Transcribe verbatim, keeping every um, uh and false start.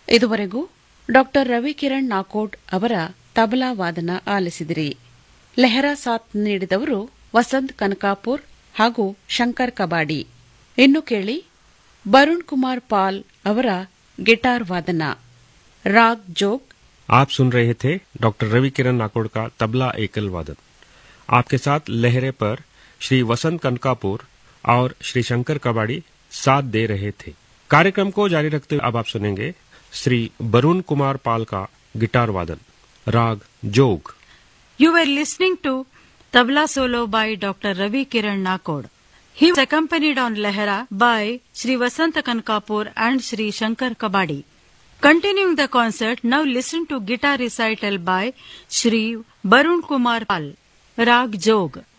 ಇದುವರೆಗೂ ಡಾಕ್ಟರ್ ರವಿಕಿರಣ್ ನಾಕೋಡ್ ಅವರ ತಬಲಾ ವಾದನ ಆಲಿಸಿದಿರಿ. ಲೆಹರಾ ಸಾಥ್ ನೀಡಿದವರು ವಸಂತ್ ಕನಕಾಪುರ್ ಹಾಗೂ ಶಂಕರ್ ಕಬಾಡಿ. ಇನ್ನು ಕೇಳಿ ಬರುಣ್ ಕುಮಾರ್ ಪಾಲ್ ಅವರ ಗಿಟಾರ್ ವಾದನ. राग जोग। आप सुन रहे थे डॉक्टर रविकिरण नाकोड का तबला एकल वादन। आपके साथ लहरे पर श्री वसंत कनकापुर और श्री शंकर कबाड़ी साथ दे रहे थे। कार्यक्रम को जारी रखते हुए अब आप सुनेंगे श्री बरुण कुमार पाल का गिटार वादन, राग जोग। You were listening to tabla solo by Doctor Ravi Kiran Nakod. He was accompanied on Lehra by Shri Vasant Kankapur and Shri Shankar Kabadi. Continuing the concert, now listen to guitar recital by Shri Barun Kumar Pal, Rag Jog.